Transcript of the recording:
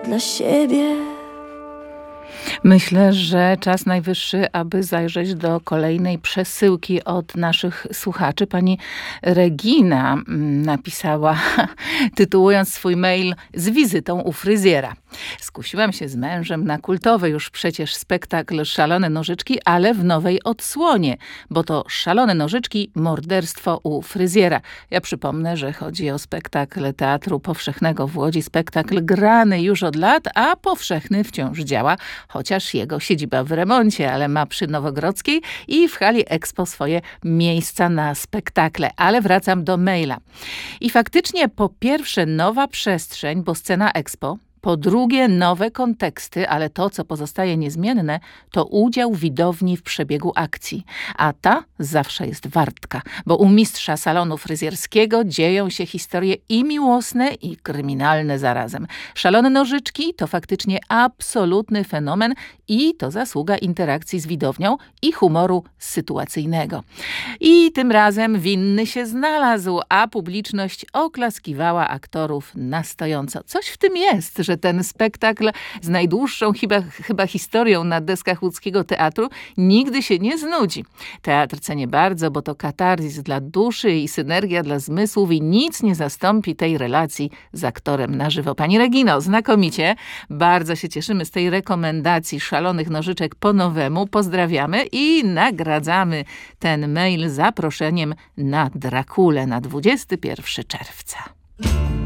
dla siebie. Myślę, że czas najwyższy, aby zajrzeć do kolejnej przesyłki od naszych słuchaczy. Pani Regina napisała, tytułując swój mail z wizytą u fryzjera. Skusiłam się z mężem na kultowy już przecież spektakl Szalone Nożyczki, ale w nowej odsłonie, bo to Szalone Nożyczki, morderstwo u fryzjera. Ja przypomnę, że chodzi o spektakl Teatru Powszechnego w Łodzi, spektakl grany już od lat, a powszechny wciąż działa, chociaż jego siedziba w remoncie, ale ma przy Nowogrodzkiej i w hali Expo swoje miejsca na spektakle. Ale wracam do maila. I faktycznie po pierwsze nowa przestrzeń, bo scena Expo, po drugie nowe konteksty, ale to, co pozostaje niezmienne, to udział widowni w przebiegu akcji. A ta zawsze jest wartka, bo u mistrza salonu fryzjerskiego dzieją się historie i miłosne, i kryminalne zarazem. Szalone Nożyczki to faktycznie absolutny fenomen i to zasługa interakcji z widownią i humoru sytuacyjnego. I tym razem winny się znalazł, a publiczność oklaskiwała aktorów na stojąco. Coś w tym jest, że ten spektakl z najdłuższą chyba historią na deskach łódzkiego teatru nigdy się nie znudzi. Teatr cenię bardzo, bo to katarzis dla duszy i synergia dla zmysłów i nic nie zastąpi tej relacji z aktorem na żywo. Pani Regino, znakomicie. Bardzo się cieszymy z tej rekomendacji Szalonych Nożyczek po nowemu. Pozdrawiamy i nagradzamy ten mail zaproszeniem na Drakulę na 21 czerwca.